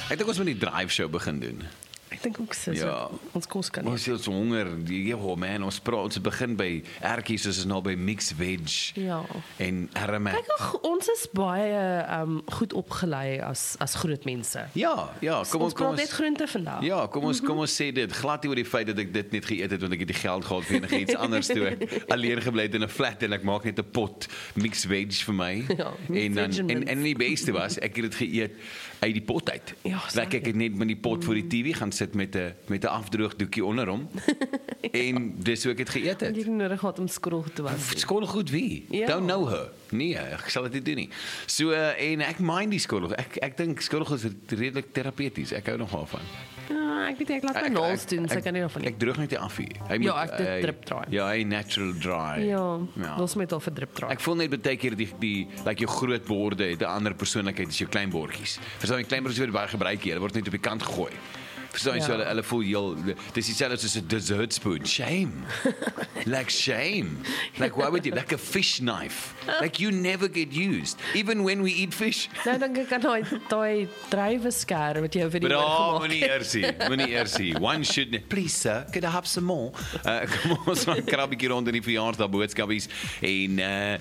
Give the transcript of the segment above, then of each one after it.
Ek dink ons moet die drive show begin doen. Ek dink ook so, Ja. ons kos kan Ons het so honger, man, ons begin by ertjies, soos is nou by mixed veg Ja. en arame. Kyk, ons is baie goed opgelei as groot mense. Ja, Ons praat net groente vandag. Ja, kom ons sê dit, glad nie oor die feit dat ek dit net geëet het, want ek het die geld gehad vir enigiets anders toe. Alleen gebly het in 'n flat en ek maak net 'n pot mixed veg vir my. Ja, en die beste was, ek het dit geëet uit die pot uit. Ja, Like ek het net met die pot voor die TV gaan sit met 'n afdroogdoekie onder hom. En dis hoe ek het geëet Jy het. het nodig gehad om skool te was. Skool goed wie? Ja. Don't know her. Nee, ek sal dit nie doen nie. So en ek mind die skool. Ek dink skool is redelik terapeuties. Ek hou nogal van. Ja, ek weet ek laat my naels doen, so ek kan nie daarvan nie. Ek droog net die af hier. Hy Ja, ek dit drip dry. Ja, hy natural dry. Ja, ons moet al vir drip dry. Ek voel net baie keer die like jou groot borde het 'n ander persoonlikheid as jou klein bordjies. Verstaan jy, klein bordjies word baie gebruik hier. Hulle word net op die kant gegooi. Verstaan jy, so hulle voel heel dis dieselfde soos 'n dessert spoon. Shame. Like shame. Like why would you like a fish knife? Like you never get used even when we eat fish. Nou dink ek aan daai drywesker wat jy vir die Bra, moenie eersie. One should please sir, could I have some more? Kom ons gaan krabbietjie rond in die verjaarsdag boodskapies en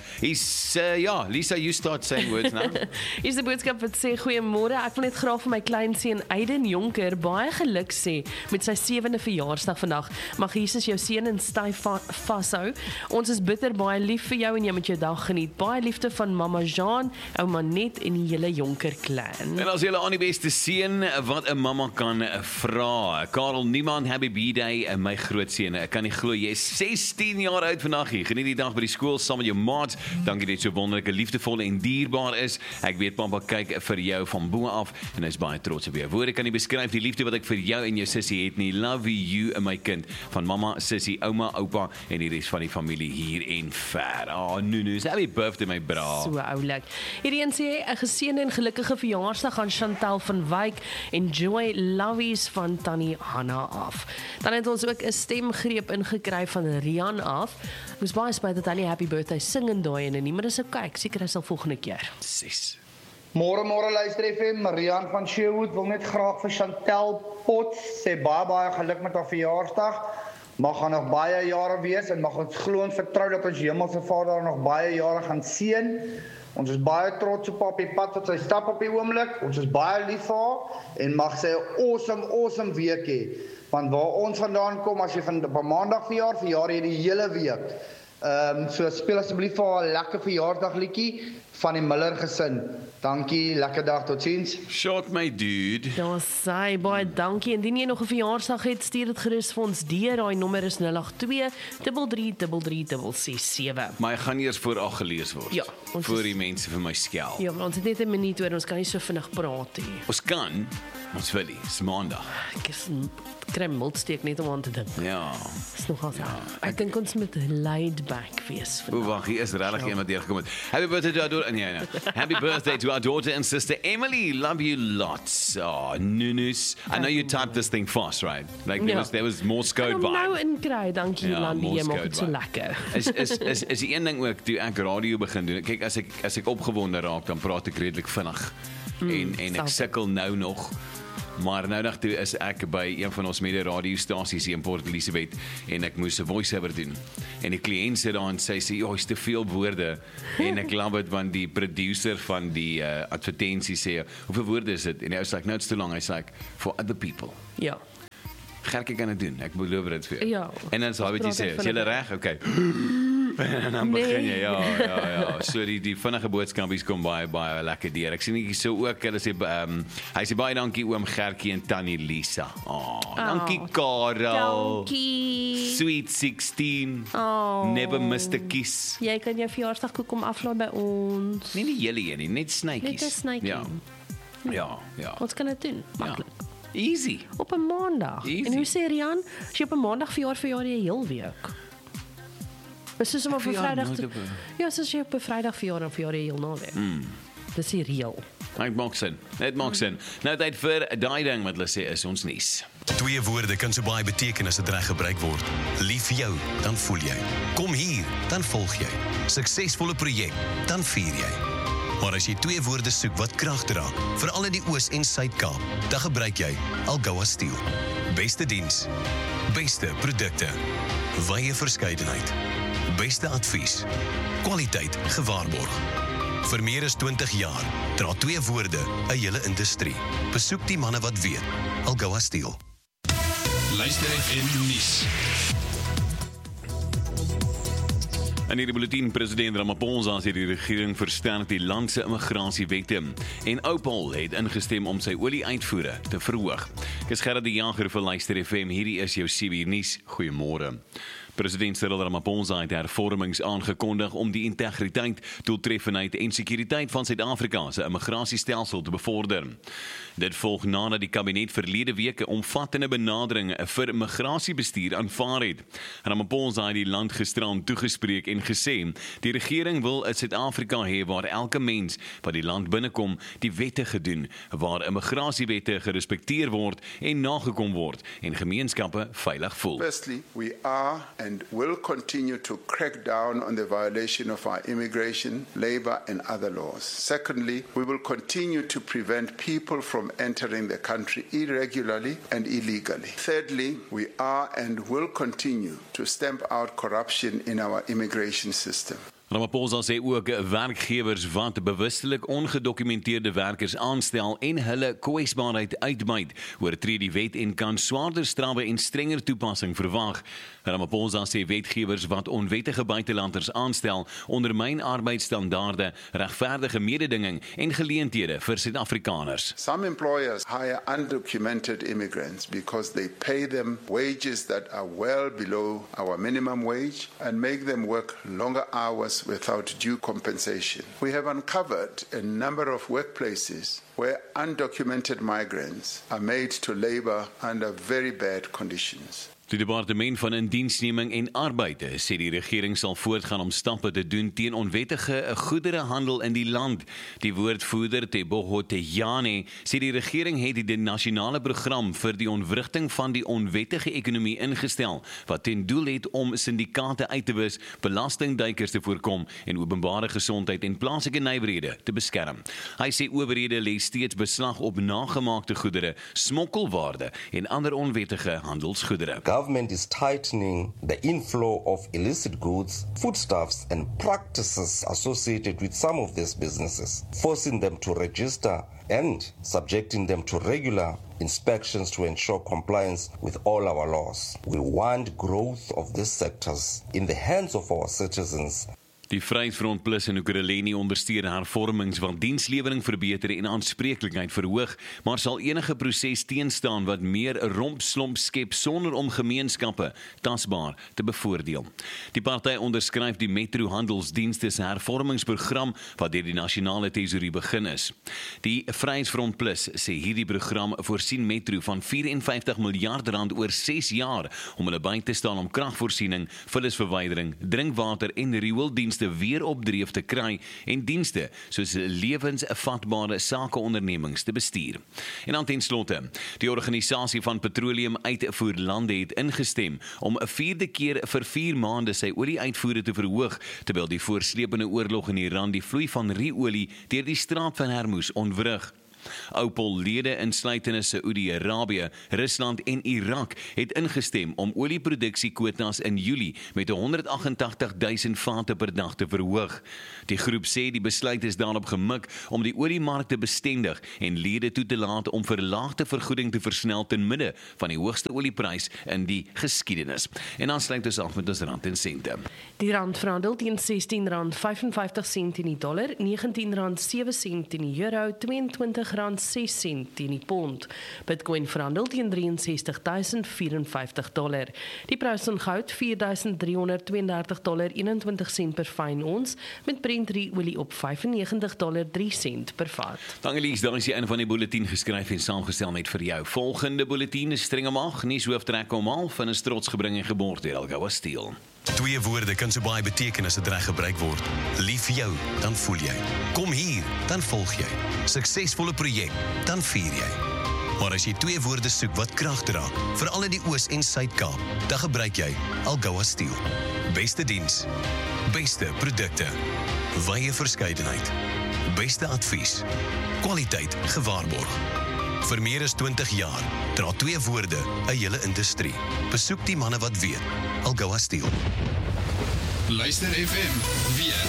ja, Lisa, you start saying words now. Hier is 'n boodskap wat sê goeiemôre, ek wil net graag vir my kleinseun Aiden Jonker baie geluk sê met sy 7de verjaarsdag vandag. Mag Jesus jou seën en styf vashou. Ons is bitter baie lief vir jou en jy moet jou dag geniet. Baie liefde van Mama Jean, ouma Net en die hele Jonker clan. En as julle aan die beste seën wat 'n mamma kan vra. Karel Niemand, happy birthday, my groot seun. Ek kan nie glo jy is 16 jaar oud vandag hier. Geniet die dag by die skool saam met jou maats. Dankie dat jy so wonderlike, liefdevolle en dierbaar is. Ek weet pappa kyk vir jou van bo af en hy's baie trots op jou. Woorde kan nie beskryf die liefde wat ek vir jou en jou sussie het nie. Love you, my kind. Van mamma, sussie, ouma, oupa en die res van die familie hier en ver. Nunus, happy birthday my bra. So oulik. Hierdie een sê 'n geseënde en gelukkige verjaarsdag aan Chantal van Wyk en Joy Lovies van Tannie Hanna af. Dan het ons ook 'n stemgreep ingekry van Rian af. Ons baie spyt dat hy nie happy birthday sing in daai en nie, maar dis okay. Ek seker hy sal volgende keer. 6. Môre luister FM, Marian van Sherwood wil net graag vir Chantel Potts sê baie geluk met haar verjaarsdag. Mag haar nog baie jare wees en mag ons glo en vertrou dat ons Hemelse Vader haar nog baie jare gaan seën. Ons is baie trots op haar op die pad wat sy stap op die oomblik. Ons is baie lief vir haar en mag sy 'n awesome week hê. Want waar ons vandaan kom, as jy van op 'n maandag verjaar jy die hele week. So speel asseblief vir haar 'n lekker verjaardagliedjie van die Miller gesin. Dankie, lekker dag, totsiens. Shot my dude. Daar sê baie dankie. Indien jy nog 'n verjaarsdag het, stuur dit gerus vir ons deur. Daai nommer is 082 333 Maar hy gaan eers vooraf gelees word. Ja, voor die mense vir my skel. Ja, maar ons het net 'n minuut oor, ons kan nie so vinnig praat nie. Ons kan, ons wil nie, dis maandag. Ek is kry miltsteek net om aan te dink. Ja. Dis nogal so. Ek dink ons moet laid back wees vandag. Wag, hier is regtig iemand deurgekom het. Happy birthday to our daughter. Nee. Happy birthday to our daughter and sister Emily. Love you lots. Nunus. I know you typed this thing fast, right? Like there was more code by. Nou in kry, dankie Jolande, jy maak dit so vibe. lekker. Is die een ding ook toe ek radio begin doen. Kyk, as ek opgewonde raak, dan praat ek redelik vinnig. En ek sukkel nou nog. Maar nou dag toe is ek by een van ons mede radiostasies hier in Port Elizabeth en ek moes 'n voice-over doen. En die kliënt sit daar en sy sê, "Ja, is te veel woorde." En ek love dit want die producer van die advertensie sê, "Hoeveel woorde is dit?" En hy sê, "No, it's too long." Hy sê, "For other people." Ja. Gerke kan dit doen. Ek beloof dit vir jou. Ja. En dan sal jy sê, "Is jy reg?" Okay. En dan begin jy, ja. So die vinnige boodskapies kom baie lekker deur. Ek sien net so ook, hulle sê hy sê baie dankie oom Gertjie en tannie Lisa. Dankie Karel. Dankie. Sweet 16. Never missed a kiss. Jy kan jou verjaarsdag kom aflaai by ons. Nie die hele een nie, net snytjies. Net 'n snytjie. Ja. Ons kan dit doen. Maklik. Easy. Op 'n maandag. Easy. En hoe sê Rian, as jy op 'n maandag verjaar jy heel week. Dis soos om op 'n Vrydag. Ja, soos jy op 'n Vrydag verjaar dan verjaar jy heel naweek. Dis die reël. Dit maak sin. Nou tyd vir daai ding wat hulle sê is ons nuus. 2 woorde kan so baie beteken as dit reg gebruik word. Lief vir jou, dan voel jy. Kom hier, dan volg jy. Suksesvolle projek, dan vier jy. Maar as jy 2 woorde soek wat krag dra, veral in die Oos- en Suid-Kaap, dan gebruik jy Algoa Steel. Beste diens, beste produkte, wye verskeidenheid, beste advies, kwaliteit gewaarborg. Vir meer as 20 jaar dra 2 woorde 'n hele industrie. Besoek die manne wat weet. Algoa Steel. Luister FM nuus. In hierdie bulletin, president Ramaphosa sê die regering versterk die land se immigrasiewette en Opal het ingestem om sy olie-uitvoere te verhoog. Ek is Gerard die Jager vir Luister FM, hierdie is jou 7 nuus. Goeiemôre. President Cyril Ramaphosa het hervormings aangekondig om die integriteit, doeltreffendheid en sekuriteit van Suid-Afrika se immigrasiestelsel te bevorder. Dit volg nadat die kabinet verlede week 'n omvattende benadering vir immigrasiebestuur aanvaar het. Ramaphosa het die land gisteraan toegespreek en gesê, die regering wil 'n Suid-Afrika hê waar elke mens wat die land binnekom die wette gedoen, waar immigrasiewette gerespekteer word en nagekom word en gemeenskappe veilig voel. Firstly, we are and will continue to crack down on the violation of our immigration, labor and other laws. Secondly, we will continue to prevent people from entering the country irregularly and illegally. Thirdly, we are and will continue to stamp out corruption in our immigration system. Ramaphosa sê ook werkgewers wat bewustelik ongedokumenteerde werkers aanstel en hulle kwesbaarheid uitbuit, oortree die wet en kan swaarder strawe en strenger toepassing verwag. Ramaphosa sê wetgewers wat onwettige buitelanders aanstel, ondermyn arbeidsstandaarde, regverdige mededinging en geleenthede vir Suid-Afrikaners. Some employers hire undocumented immigrants because they pay them wages that are well below our minimum wage and make them work longer hours without due compensation. We have uncovered a number of workplaces where undocumented migrants are made to labor under very bad conditions. Die departement van indiensneming en arbeid sê die regering sal voortgaan om stappe te doen teen onwettige goederehandel in die land. Die woordvoerder Tebogo Tejane sê die regering het die nasionale program vir die ontwrigting van die onwettige ekonomie ingestel, wat ten doel het om syndikaate uit te wis, belastingduikers te voorkom en openbare gesondheid en plaaslike nywerhede te beskerm. Hy sê owerhede lê steeds beslag op nagemaakte goedere, smokkelwaarde en ander onwettige handelsgoedere. Government is tightening the inflow of illicit goods, foodstuffs and practices associated with some of these businesses, forcing them to register and subjecting them to regular inspections to ensure compliance with all our laws. We want growth of these sectors in the hands of our citizens. Die Vryheidsfront Plus in Oekraïne ondersteun hervormings wat dienslewering verbeter en aanspreeklikheid verhoog, maar sal enige proses teenstaan wat meer rompslomp skep sonder om gemeenskappe tasbaar te bevoordeel. Die party onderskryf die Metro Handelsdienste se hervormingsprogram wat deur die nasionale tesourie begin is. Die Vryheidsfront Plus sê hierdie program voorsien Metro van 54 miljard rand oor 6 jaar om hulle by te staan om kragvoorsiening, vullisverwydering, drinkwater en riooldienste weer op dreef te kry en dienste soos lewensvatbare sakeondernemings te bestuur. En dan ten slotte, die organisasie van petroleum uitvoerlande het ingestem om 'n 4de keer vir 4 maande sy olie-uitvoere te verhoog, terwyl die voorslepende oorlog in Iran die vloei van ruolie deur die straat van Hormuz ontwrig. OPEL-lede insluitende Saudi-Arabië, Rusland en Irak het ingestem om olieproduksiekwotas in Julie met 188.000 vate per dag te verhoog. Die groep sê die besluit is daarop gemik om die oliemark te bestendig en lede toe te laat om verlaagde vergoeding te versnel ten midde van die hoogste olieprys in die geskiedenis. En dan sluit ons af met ons rand en sente. Die rand verhandel teen R16.55 in die dollar, R19.07 in die euro, R22.06 teen die pond. Bitcoin verhandel teen $63,054. Die prys van goud $4,332.21 per fyn ons, met Brent olie op $95.03 per vat. Dankie Lies, daar is die een van die bulletin geskryf en saamgestel net vir jou. Volgende bulletin is streng om 8, nuus hooftrek om 11 en is trots gebring en geborg deur Algoa Steel. 2 woorde kan so baie beteken as dit reg gebruik word. Lief vir jou, dan voel jy. Kom hier, dan volg jy. Suksesvolle projek, dan vier jy. Maar as jy 2 woorde soek wat krag dra, veral in die Oos- en Suid-Kaap, dan gebruik jy Algoa Steel. Beste diens, beste produkte, wye verskeidenheid, Beste advies. Kwaliteit gewaarborg. Vir meer as 20 jaar dra 2 woorde 'n hele industrie. Besoek die manne wat weet. Algoa Steel. Luister FM weer.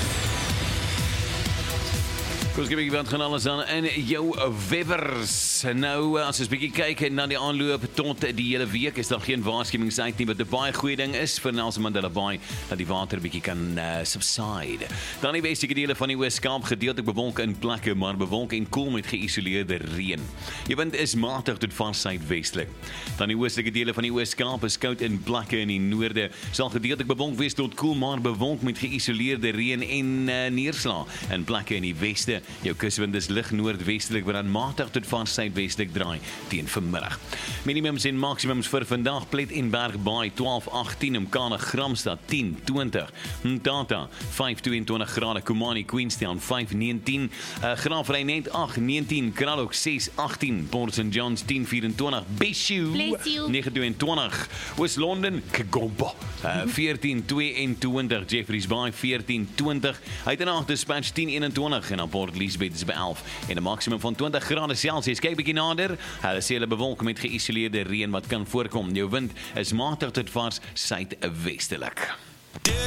Kom ek wat gaan alles aan in jou webbers. Nou as ons bietjie kyk na die aanloop tot die hele week is daar geen waarskuwings uit nie, wat 'n baie goeie ding is vir Nelson Mandela Bay dat die water bietjie kan subside. Dan die westelike dele van die Oos-Kaap gedeeltelik bewolk in plekke, maar bewolk en koel met geïsoleerde reën. Die wind is matig tot van suidwestelik. Dan die oostelike dele van die Oos-Kaap is koud in plekke in die noorde. Sal gedeeltelik bewolk wees tot koel, maar bewolk met geïsoleerde reën en neerslag in plekke in die weste. Jou kuswind is lig noordwestelik wat dan matig tot van suidwestelik draai teen vanmiddag. Minimums en maksimums vir vandag: Plet en Bergbaai 12-18, Mkana Gramstad 10-20, Mtata 5-22 grade, Kumani Queenstown 5-19, Graafrenet 8-19, Kralok 6-18, Port St Johns 10-24, Beshu 9-22, West London Kagomba 14-22, Jeffreys Bay 14-20, Uitenaard Dispatch 10-21 en aan Port Elizabeth is by 11 en 'n maksimum van 20 grade Celsius. Kyk bietjie nader. Hulle sê hulle bewolk met geïsoleerde reën wat kan voorkom. Jou wind is matig tot vars suidwestelik.